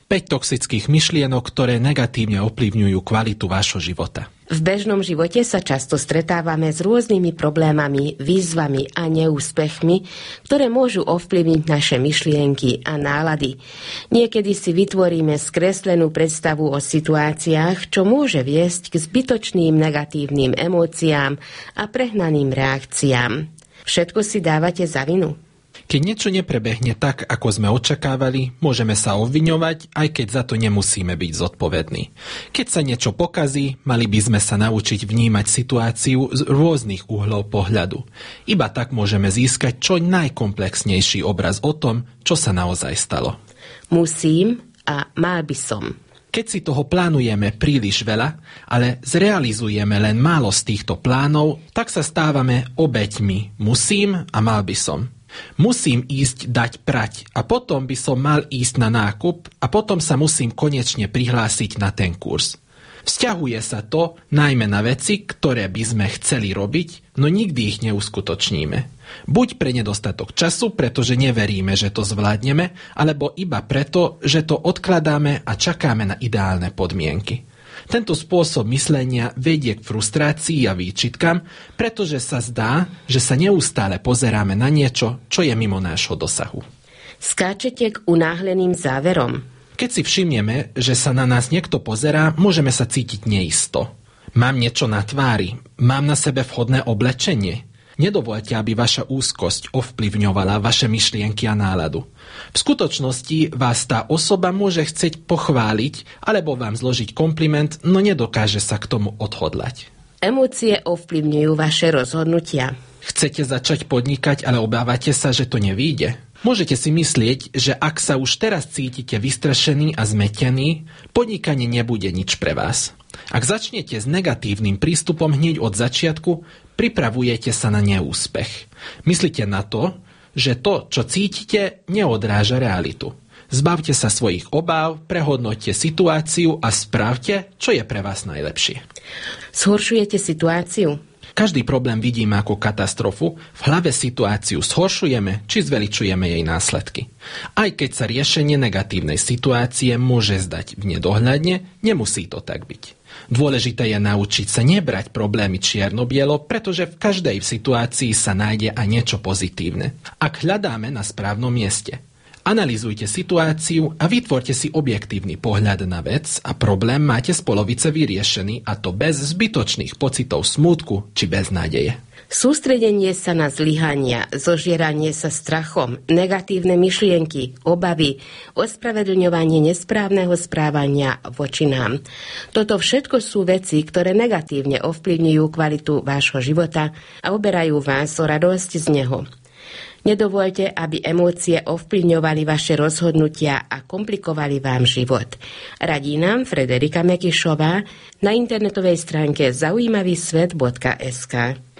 5 toxických myšlienok, ktoré negatívne ovplyvňujú kvalitu vášho života. V bežnom živote sa často stretávame s rôznymi problémami, výzvami a neúspechmi, ktoré môžu ovplyvniť naše myšlienky a nálady. Niekedy si vytvoríme skreslenú predstavu o situáciách, čo môže viesť k zbytočným negatívnym emóciám a prehnaným reakciám. Všetko si dávate za vinu? Keď niečo neprebehne tak, ako sme očakávali, môžeme sa obviňovať, aj keď za to nemusíme byť zodpovední. Keď sa niečo pokazí, mali by sme sa naučiť vnímať situáciu z rôznych uhlov pohľadu. Iba tak môžeme získať čo najkomplexnejší obraz o tom, čo sa naozaj stalo. Musím a mal by som. Keď si toho plánujeme príliš veľa, ale zrealizujeme len málo z týchto plánov, tak sa stávame obeťmi musím a mal by som. Musím ísť dať prať a potom by som mal ísť na nákup a potom sa musím konečne prihlásiť na ten kurz. Vzťahuje sa to najmä na veci, ktoré by sme chceli robiť, no nikdy ich neuskutočníme. Buď pre nedostatok času, pretože neveríme, že to zvládneme, alebo iba preto, že to odkladáme a čakáme na ideálne podmienky. Tento spôsob myslenia vedie k frustrácii a výčitkam, pretože sa zdá, že sa neustále pozeráme na niečo, čo je mimo nášho dosahu. Skáčete k unáhleným záverom. Keď si všimneme, že sa na nás niekto pozerá, môžeme sa cítiť neisto. Mám niečo na tvári, mám na sebe vhodné oblečenie. Nedovoľte, aby vaša úzkosť ovplyvňovala vaše myšlienky a náladu. V skutočnosti vás tá osoba môže chcieť pochváliť alebo vám zložiť kompliment, no nedokáže sa k tomu odhodlať. Emócie ovplyvňujú vaše rozhodnutia. Chcete začať podnikať, ale obávate sa, že to nevyjde? Môžete si myslieť, že ak sa už teraz cítite vystrašený a zmetený, podnikanie nebude nič pre vás. Ak začnete s negatívnym prístupom hneď od začiatku, pripravujete sa na neúspech. Myslíte na to, že to, čo cítite, neodráža realitu. Zbavte sa svojich obáv, prehodnoťte situáciu a spravte, čo je pre vás najlepšie. Zhoršujete situáciu? Každý problém vidíme ako katastrofu, v hlave situáciu zhoršujeme či zveličujeme jej následky. Aj keď sa riešenie negatívnej situácie môže zdať v nedohľadne, nemusí to tak byť. Dôležité je naučiť sa nebrať problémy čierno-bielo, pretože v každej situácii sa nájde aj niečo pozitívne. Ak hľadáme na správnom mieste. Analyzujte situáciu a vytvorte si objektívny pohľad na vec a problém máte z polovice vyriešený, a to bez zbytočných pocitov smútku či beznádeje. Sústredenie sa na zlyhania, zožieranie sa strachom, negatívne myšlienky, obavy, ospravedlňovanie nesprávneho správania voči nám. Toto všetko sú veci, ktoré negatívne ovplyvňujú kvalitu vášho života a oberajú vás o radosť z neho. Nedovoľte, aby emócie ovplyvňovali vaše rozhodnutia a komplikovali vám život. Radí nám Frederika Mekyšová na internetovej stránke zaujímavysvet.sk.